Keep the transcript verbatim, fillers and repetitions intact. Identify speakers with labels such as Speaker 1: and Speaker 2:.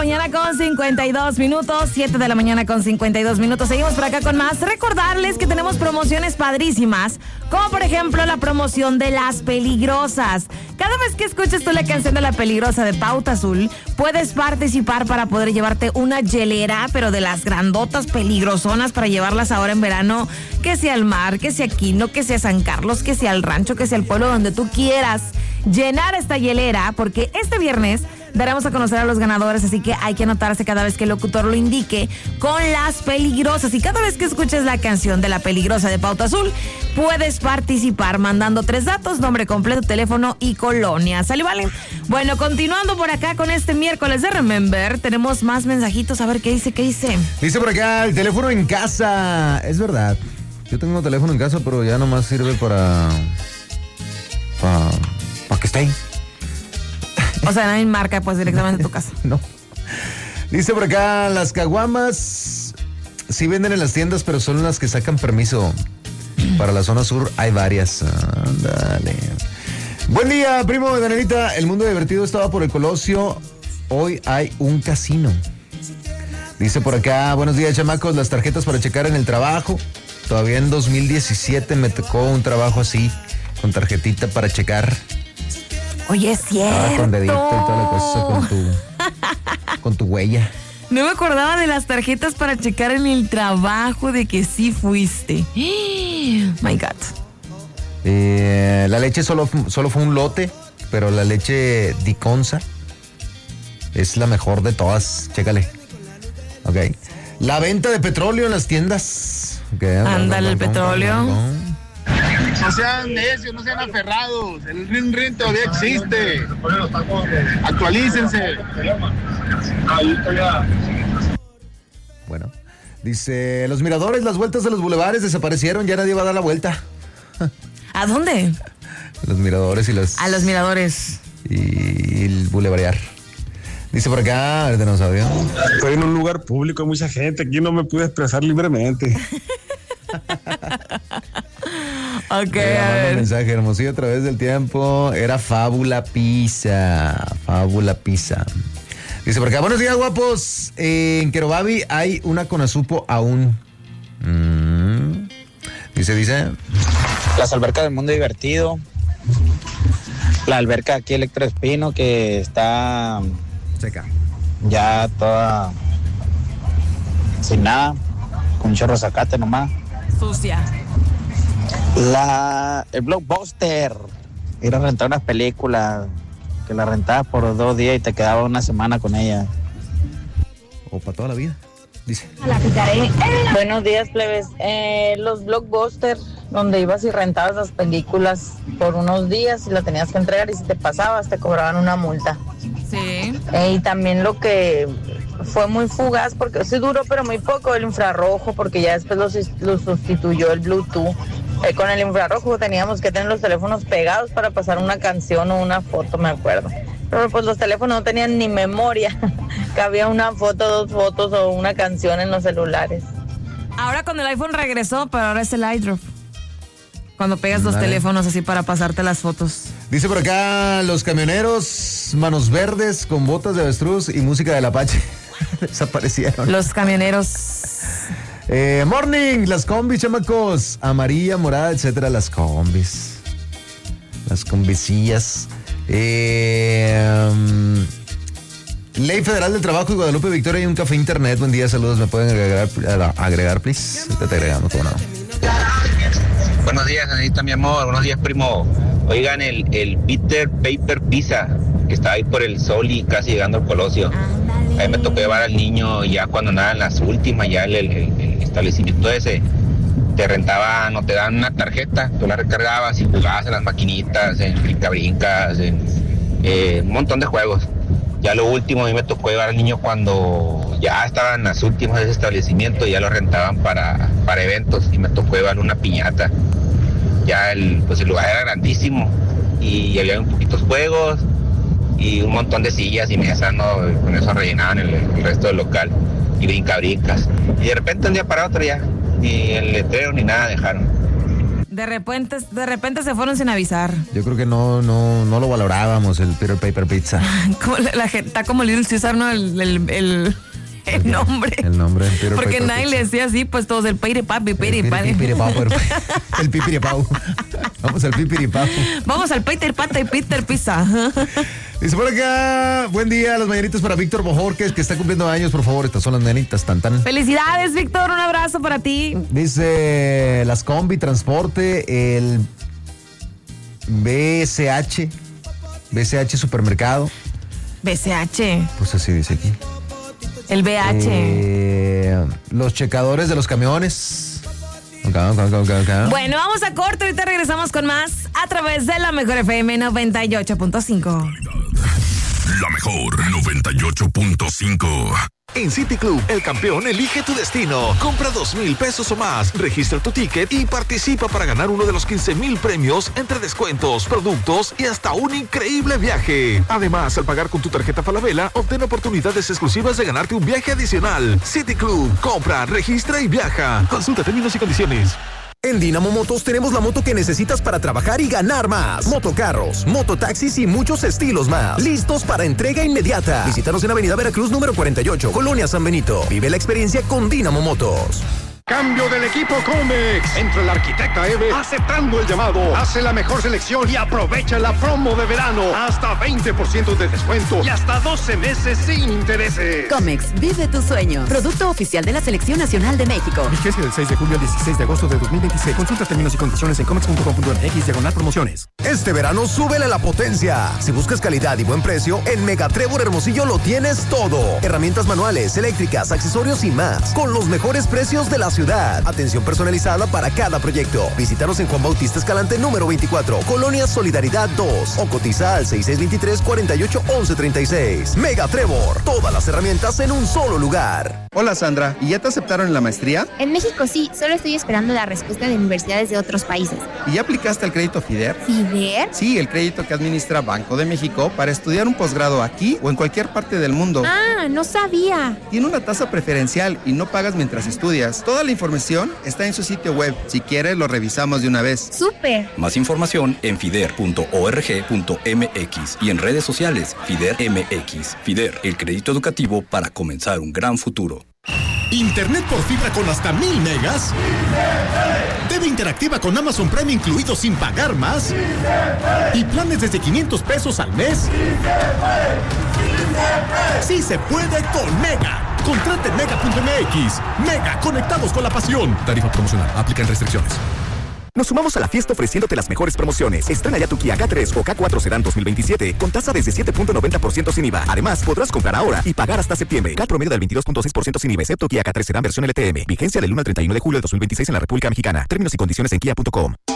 Speaker 1: mañana con cincuenta y dos minutos, siete de la mañana con cincuenta y dos minutos. Seguimos por acá con más. Recordarles que tenemos promociones padrísimas, como por ejemplo la promoción de Las Peligrosas. Cada vez que escuches tú la canción de La Peligrosa de Pauta Azul, puedes participar para poder llevarte una hielera, pero de las grandotas peligrosonas, para llevarlas ahora en verano, que sea al mar, que sea Quino, que sea San Carlos, que sea al rancho, que sea el pueblo, donde tú quieras llenar esta hielera, porque este viernes daremos a conocer a los ganadores, así que hay que anotarse cada vez que el locutor lo indique con Las Peligrosas. Y cada vez que escuches la canción de La Peligrosa de Pauta Azul, puedes participar mandando tres datos: nombre completo, teléfono y colonia. ¿Sale, vale? Bueno, continuando por acá con este miércoles de Remember, tenemos más mensajitos. A ver qué dice, qué dice.
Speaker 2: Dice por acá, el teléfono en casa. Es verdad, yo tengo un teléfono en casa, pero ya nomás sirve para... Para... para que esté ahí.
Speaker 1: O sea, nadie marca pues directamente a tu casa.
Speaker 2: No. Dice por acá, las caguamas sí venden en las tiendas, pero son las que sacan permiso. Para la zona sur hay varias. Ándale. Buen día, primo de Danielita. El mundo divertido estaba por el Colosio. Hoy hay un casino. Dice por acá, buenos días, chamacos. Las tarjetas para checar en el trabajo. Todavía en dos mil diecisiete me tocó un trabajo así, con tarjetita para checar.
Speaker 1: Oye, es cierto.
Speaker 2: Ah, con dedito y toda la cosa, con tu, con tu huella.
Speaker 1: No me acordaba de las tarjetas para checar en el trabajo, de que sí fuiste. My God.
Speaker 2: Eh, la leche solo, solo fue un lote, pero la leche Diconsa es la mejor de todas. Chécale. Ok. La venta de petróleo en las tiendas. Okay.
Speaker 1: Ándale, el petróleo.
Speaker 3: No sean necios, no sean aferrados. El Rin Rin todavía existe. Actualícense.
Speaker 2: Bueno, dice, los miradores, las vueltas de los bulevares desaparecieron, ya nadie va a dar la vuelta.
Speaker 1: ¿A dónde?
Speaker 2: Los miradores y los...
Speaker 1: A los miradores.
Speaker 2: Y el bulevarear. Dice por acá, ahorita nos audio.
Speaker 4: Estoy en un lugar público, hay mucha gente, aquí no me pude expresar libremente.
Speaker 1: Ok, a ver.
Speaker 2: Mensaje, Hermosillo a través del tiempo. Era Fábula Pizza. Fábula Pizza. Dice por acá, buenos días, guapos. Eh, en Querobabi hay una Conazupo aún. Mm. Dice, dice.
Speaker 5: Las albercas del mundo divertido. La alberca aquí Electro Espino, que está
Speaker 2: seca.
Speaker 5: Ya toda sin nada, con un chorro de zacate nomás.
Speaker 1: Sucia.
Speaker 5: La, el Blockbuster, ir a rentar unas películas, que la rentabas por dos días y te quedaba una semana con ella.
Speaker 2: O para toda la vida, dice.
Speaker 6: Buenos días, plebes. Eh, los Blockbuster, donde ibas y rentabas las películas por unos días y la tenías que entregar, y si te pasabas te cobraban una multa.
Speaker 1: Sí.
Speaker 6: Eh, y también lo que fue muy fugaz, porque sí duró, pero muy poco, el infrarrojo, porque ya después lo, lo sustituyó el Bluetooth. Eh, con el infrarrojo teníamos que tener los teléfonos pegados para pasar una canción o una foto, me acuerdo. Pero pues los teléfonos no tenían ni memoria, que había una foto, dos fotos o una canción en los celulares.
Speaker 1: Ahora con el iPhone regresó, pero ahora es el iDrop. Cuando pegas los
Speaker 2: vale.
Speaker 1: teléfonos así para pasarte las fotos.
Speaker 2: Dice por acá, los camioneros, manos verdes con botas de avestruz y música del Apache. Desaparecieron.
Speaker 1: Los camioneros.
Speaker 2: Eh, morning, las combis, chamacos. Amarilla, morada, etcétera, las combis. Las combicillas. Eh, um, Ley Federal del Trabajo y Guadalupe Victoria y un café internet. Buen día, saludos. ¿Me pueden agregar, agregar please? Te, te agregamos, ¿cómo no?
Speaker 7: Buenos días, Anita, mi amor. Buenos días, primo. Oigan, el, el Peter Paper Pizza, que está ahí por el Sol y casi llegando al Colosio. Ahí me tocó llevar al niño ya cuando andaban las últimas, ya el, el, el establecimiento ese te rentaba, no te dan una tarjeta, tú la recargabas y jugabas en las maquinitas, en brinca-brincas, en eh, un montón de juegos. Ya lo último, a mí me tocó llevar al niño cuando ya estaban las últimas de ese establecimiento, ya lo rentaban para, para eventos, y me tocó llevar una piñata. Ya el, pues el lugar era grandísimo y había un poquitos juegos y un montón de sillas y mesas, ¿no? Con eso rellenaban el, el resto del local, y brinca brincas. Y de repente un día para otro ya, ni el letrero ni nada dejaron.
Speaker 1: De repente, de repente se fueron sin avisar.
Speaker 2: Yo creo que no, no, no lo valorábamos, el Peter Paper Pizza.
Speaker 1: Como la, la gente, está como Little Caesar, ¿no? El, el, el, el nombre.
Speaker 2: El nombre. Peter
Speaker 1: Porque
Speaker 2: Paper
Speaker 1: nadie
Speaker 2: Pizza.
Speaker 1: le decía así, pues todos el Peiripapi, Peiripapi.
Speaker 2: El pipiripau. El pipiripau. Vamos al pipiripau.
Speaker 1: Vamos al Peter Pata y Peter Pizza.
Speaker 2: Dice por acá, buen día, las mañanitas para Víctor Bojorquez, que está cumpliendo años, por favor. Estas son las mañanitas, tan tan.
Speaker 1: Felicidades, Víctor, un abrazo para ti.
Speaker 2: Dice las combi, transporte, el B S H, B S H Supermercado.
Speaker 1: B C H,
Speaker 2: Pues así dice aquí.
Speaker 1: el B H.
Speaker 2: Eh, los checadores de los camiones. Ok, ok, ok, ok, ok.
Speaker 1: Bueno, vamos a corto, ahorita regresamos con más a través de la Mejor F M noventa y ocho punto cinco.
Speaker 8: La mejor noventa y ocho punto cinco.
Speaker 9: En City Club, el campeón elige tu destino. Compra dos mil pesos o más, registra tu ticket y participa para ganar uno de los quince mil premios entre descuentos, productos y hasta un increíble viaje. Además, al pagar con tu tarjeta Falabella, obtén oportunidades exclusivas de ganarte un viaje adicional. City Club, compra, registra y viaja. Consulta términos y condiciones.
Speaker 10: En Dinamo Motos tenemos la moto que necesitas para trabajar y ganar más. Motocarros, mototaxis y muchos estilos más. Listos para entrega inmediata. Visítanos en Avenida Veracruz número cuarenta y ocho, Colonia San Benito. Vive la experiencia con Dinamo Motos.
Speaker 11: Cambio del equipo Comex. Entra el arquitecta Eve aceptando el llamado. Hace la mejor selección y aprovecha la promo de verano. Hasta veinte por ciento de descuento y hasta doce meses sin intereses.
Speaker 12: Comex, vive tus sueños. Producto oficial de la Selección Nacional de México.
Speaker 13: Vigencia del seis de julio al dieciséis de agosto de dos mil veintiséis. Consulta términos y condiciones en comex punto com punto m x diagonal promociones.
Speaker 10: Este verano súbele la potencia. Si buscas calidad y buen precio, en Mega Trébol Hermosillo lo tienes todo. Herramientas manuales, eléctricas, accesorios y más. Con los mejores precios de la ciudad. Atención personalizada para cada proyecto. Visítanos en Juan Bautista Escalante número veinticuatro, Colonia Solidaridad dos, o cotiza al seis seis dos tres, cuatro ocho, once treinta y seis. Mega Trébol, todas las herramientas en un solo lugar.
Speaker 14: Hola Sandra, ¿y ya te aceptaron en la maestría?
Speaker 15: En México sí, solo estoy esperando la respuesta de universidades de otros países.
Speaker 14: ¿Y ya aplicaste el crédito FIDER?
Speaker 15: ¿FIDER?
Speaker 14: Sí, el crédito que administra Banco de México para estudiar un posgrado aquí o en cualquier parte del mundo.
Speaker 15: Ah, no sabía.
Speaker 14: Tiene una tasa preferencial y no pagas mientras estudias. Toda la información está en su sitio web. Si quieres, lo revisamos de una vez.
Speaker 15: ¡Súper!
Speaker 16: Más información en fider punto org punto m x y en redes sociales FIDER M X. FIDER, el crédito educativo para comenzar un gran futuro.
Speaker 17: ¿Internet por fibra con hasta mil megas? ¿T V interactiva con Amazon Prime incluido sin pagar más? ¿Y planes desde quinientos pesos al mes? ¡Sí se puede con Mega! Contrate en mega punto m x. Mega, conectados con la pasión. Tarifa promocional. Aplican restricciones.
Speaker 10: Nos sumamos a la fiesta ofreciéndote las mejores promociones. Estrena ya tu Kia K tres o K cuatro Sedan dos mil veintisiete con tasa desde siete punto noventa por ciento sin I V A. Además, podrás comprar ahora y pagar hasta septiembre. K promedio del veintidós punto seis por ciento sin I V A, excepto Kia K tres Sedan versión L T M. Vigencia del uno al treinta y uno de julio de dos mil veintiséis en la República Mexicana. Términos y condiciones en kia punto com.